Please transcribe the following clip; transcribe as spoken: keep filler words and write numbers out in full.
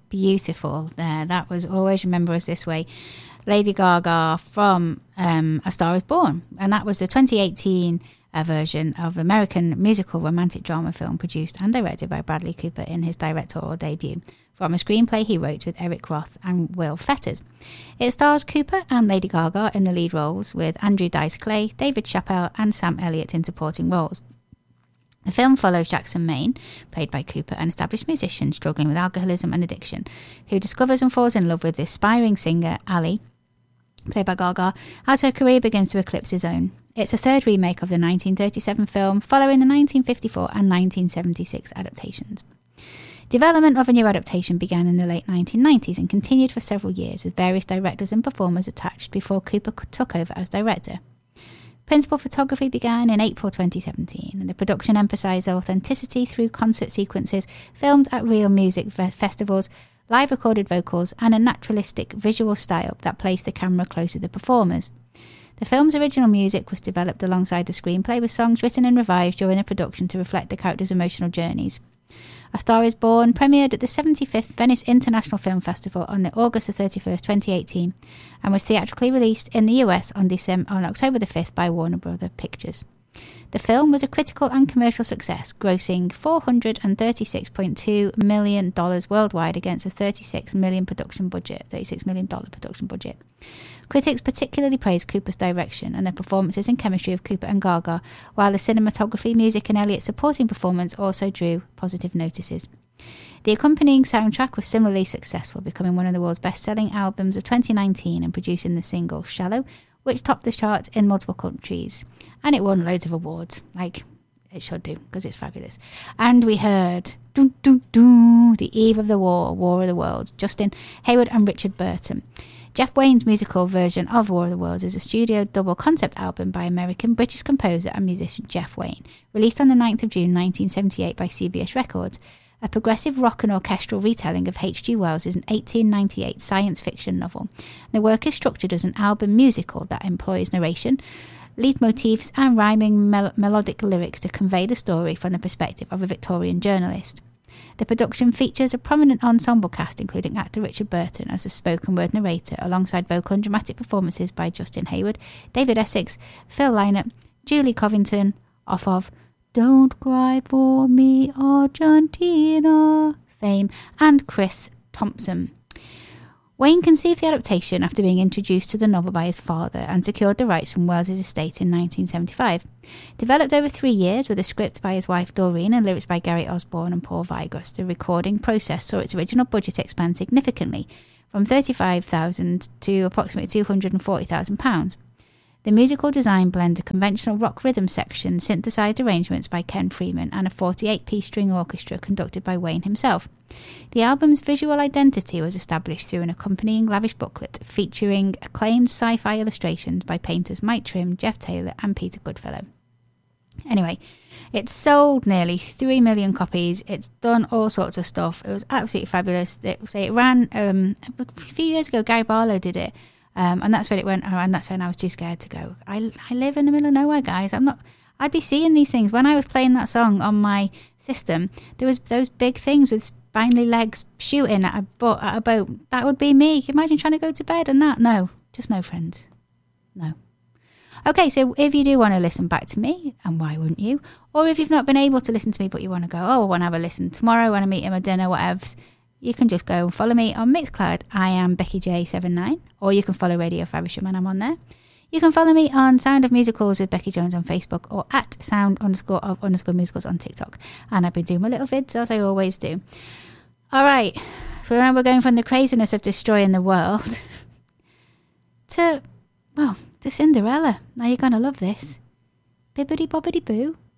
beautiful there. That was Always Remember Us This Way, Lady Gaga from um, A Star Is Born. And that was the twenty eighteen uh, version of the American musical romantic drama film produced and directed by Bradley Cooper in his directorial debut, from a screenplay he wrote with Eric Roth and Will Fetters. It stars Cooper and Lady Gaga in the lead roles, with Andrew Dice Clay, David Chappelle and Sam Elliott in supporting roles. The film follows Jackson Maine, played by Cooper, an established musician struggling with alcoholism and addiction, who discovers and falls in love with the aspiring singer Ali, played by Gaga, as her career begins to eclipse his own. It's a third remake of the nineteen thirty-seven film, following the nineteen fifty-four and nineteen seventy-six adaptations. Development of a new adaptation began in the late nineteen nineties and continued for several years, with various directors and performers attached before Cooper took over as director. Principal photography began in April twenty seventeen, and the production emphasised authenticity through concert sequences filmed at real music festivals, live recorded vocals, and a naturalistic visual style that placed the camera close to the performers. The film's original music was developed alongside the screenplay, with songs written and revised during the production to reflect the characters' emotional journeys. A Star Is Born premiered at the seventy-fifth Venice International Film Festival on the August the thirty-first, twenty eighteen, and was theatrically released in the U S on, December, on October the fifth by Warner Brothers Pictures. The film was a critical and commercial success, grossing four hundred thirty-six point two million dollars worldwide against a thirty-six million dollars production budget. thirty-six million dollars production budget. Critics particularly praised Cooper's direction and the performances and chemistry of Cooper and Gaga, while the cinematography, music and Elliott's supporting performance also drew positive notices. The accompanying soundtrack was similarly successful, becoming one of the world's best-selling albums of twenty nineteen and producing the single Shallow, which topped the chart in multiple countries. And it won loads of awards, like it should do, because it's fabulous. And we heard doo, doo, doo, The Eve of the War, War of the Worlds, Justin Hayward and Richard Burton. Jeff Wayne's musical version of War of the Worlds is a studio double concept album by American-British composer and musician Jeff Wayne, released on the ninth of June nineteen seventy-eight by C B S Records, a progressive rock and orchestral retelling of H G Wells' eighteen ninety-eight science fiction novel. The work is structured as an album musical that employs narration, leitmotifs and rhyming mel- melodic lyrics to convey the story from the perspective of a Victorian journalist. The production features a prominent ensemble cast, including actor Richard Burton as a spoken word narrator, alongside vocal and dramatic performances by Justin Hayward, David Essex, Phil Lynott, Julie Covington, off of Don't Cry For Me, Argentina fame, and Chris Thompson. Wayne conceived the adaptation after being introduced to the novel by his father and secured the rights from Wells' estate in nineteen seventy-five. Developed over three years with a script by his wife Doreen and lyrics by Gary Osborne and Paul Vigras, the recording process saw its original budget expand significantly, from thirty-five thousand pounds to approximately two hundred forty thousand pounds. The musical design blended a conventional rock rhythm section, synthesized arrangements by Ken Freeman, and a forty-eight piece string orchestra conducted by Wayne himself. The album's visual identity was established through an accompanying lavish booklet featuring acclaimed sci-fi illustrations by painters Mike Trim, Jeff Taylor, and Peter Goodfellow. Anyway, it sold nearly three million copies. It's done all sorts of stuff. It was absolutely fabulous. It, it ran um, a few years ago. Gary Barlow did it. Um, and that's when it went, oh, and that's when I was too scared to go. I, I live in the middle of nowhere, guys. I'm not, I'd be seeing these things. When I was playing that song on my system, there was those big things with spindly legs shooting at a, boat, at a boat. That would be me. Can you imagine trying to go to bed and that? No, just no, friends. No. Okay, so if you do want to listen back to me, and why wouldn't you? Or if you've not been able to listen to me, but you want to go, oh, I want to have a listen tomorrow when I meet him at dinner, whatevs, you can just go and follow me on Mixcloud. I am Becky J seventy-nine, or you can follow Radio Faversham and I'm on there. You can follow me on Sound of Musicals with Becky Jones on Facebook, or at Sound underscore of underscore musicals on TikTok. And I've been doing my little vids as I always do. All right, so now we're going from the craziness of destroying the world to, well, to Cinderella. Now you're going to love this. Bibbidi bobbidi boo.